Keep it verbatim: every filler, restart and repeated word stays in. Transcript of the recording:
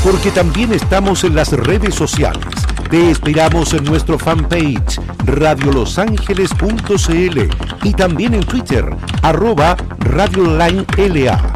porque también estamos en las redes sociales. Te esperamos en nuestro fanpage radiolosangeles punto c l y también en Twitter, arroba radiolinela.